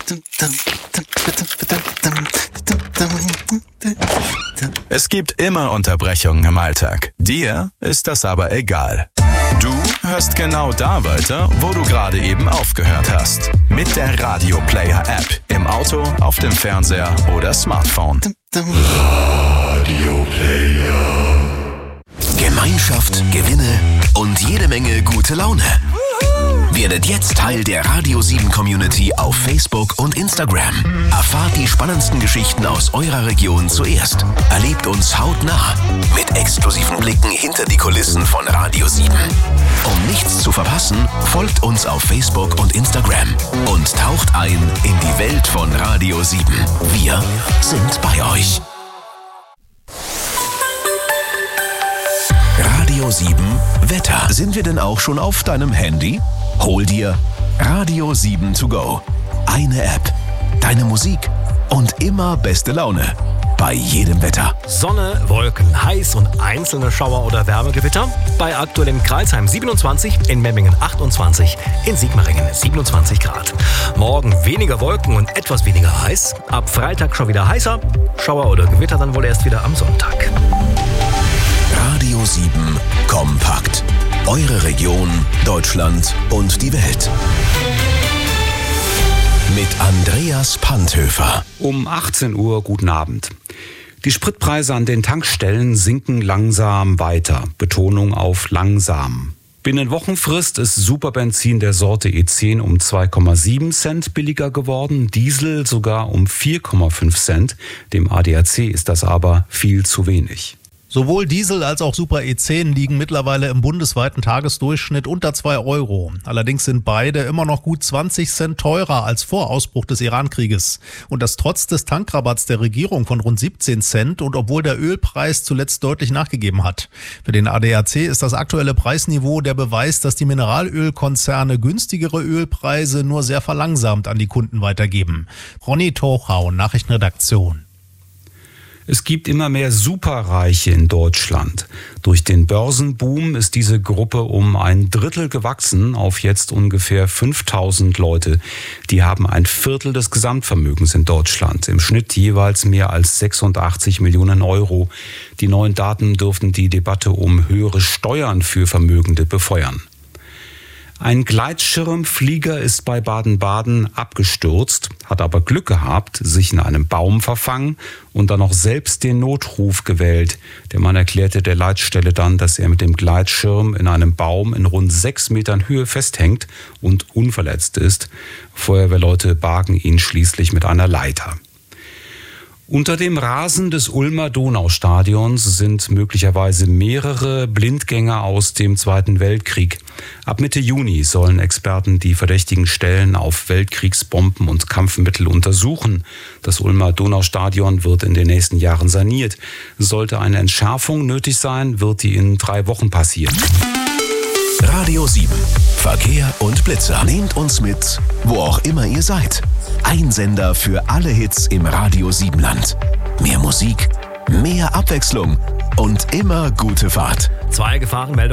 Es gibt immer Unterbrechungen im Alltag. Dir ist das aber egal. Du hörst genau da weiter, wo du gerade eben aufgehört hast. Mit der Radio Player App. Im Auto, auf dem Fernseher oder Smartphone. Radio Player. Gemeinschaft, Gewinne und jede Menge gute Laune. Werdet jetzt Teil der Radio 7 Community auf Facebook und Instagram. Erfahrt die spannendsten Geschichten aus eurer Region zuerst. Erlebt uns hautnah mit exklusiven Blicken hinter die Kulissen von Radio 7. Um nichts zu verpassen, folgt uns auf Facebook und Instagram und taucht ein in die Welt von Radio 7. Wir sind bei euch. Radio 7 Wetter. Sind wir denn auch schon auf deinem Handy? Hol dir Radio 7 to go. Eine App, deine Musik und immer beste Laune. Bei jedem Wetter. Sonne, Wolken, heiß und einzelne Schauer oder Wärmegewitter. Bei aktuell in Crailsheim 27, in Memmingen 28, in Sigmaringen 27 Grad. Morgen weniger Wolken und etwas weniger heiß. Ab Freitag schon wieder heißer. Schauer oder Gewitter dann wohl erst wieder am Sonntag. Radio 7 Kompakt. Eure Region, Deutschland und die Welt. Mit Andreas Panthöfer. Um 18 Uhr, guten Abend. Die Spritpreise an den Tankstellen sinken langsam weiter. Betonung auf langsam. Binnen Wochenfrist ist Superbenzin der Sorte E10 um 2,7 Cent billiger geworden, Diesel sogar um 4,5 Cent. Dem ADAC ist das aber viel zu wenig. Sowohl Diesel als auch Super E10 liegen mittlerweile im bundesweiten Tagesdurchschnitt unter 2 Euro. Allerdings sind beide immer noch gut 20 Cent teurer als vor Ausbruch des Iran-Krieges. Und das trotz des Tankrabatts der Regierung von rund 17 Cent und obwohl der Ölpreis zuletzt deutlich nachgegeben hat. Für den ADAC ist das aktuelle Preisniveau der Beweis, dass die Mineralölkonzerne günstigere Ölpreise nur sehr verlangsamt an die Kunden weitergeben. Ronny Tochau, Nachrichtenredaktion. Es gibt immer mehr Superreiche in Deutschland. Durch den Börsenboom ist diese Gruppe um 1/3 gewachsen auf jetzt ungefähr 5000 Leute. Die haben 1/4 des Gesamtvermögens in Deutschland. Im Schnitt jeweils mehr als 86 Millionen Euro. Die neuen Daten dürften die Debatte um höhere Steuern für Vermögende befeuern. Ein Gleitschirmflieger ist bei Baden-Baden abgestürzt, hat aber Glück gehabt, sich in einem Baum verfangen und dann noch selbst den Notruf gewählt. Der Mann erklärte der Leitstelle dann, dass er mit dem Gleitschirm in einem Baum in rund 6 Metern Höhe festhängt und unverletzt ist. Feuerwehrleute bargen ihn schließlich mit einer Leiter. Unter dem Rasen des Ulmer Donaustadions sind möglicherweise mehrere Blindgänger aus dem Zweiten Weltkrieg. Ab Mitte Juni sollen Experten die verdächtigen Stellen auf Weltkriegsbomben und Kampfmittel untersuchen. Das Ulmer Donaustadion wird in den nächsten Jahren saniert. Sollte eine Entschärfung nötig sein, wird die in 3 Wochen passieren. Radio 7. Verkehr und Blitzer. Nehmt uns mit, wo auch immer ihr seid. Ein Sender für alle Hits im Radio 7 Land. Mehr Musik, mehr Abwechslung und immer gute Fahrt. 2 Gefahrenmeldungen.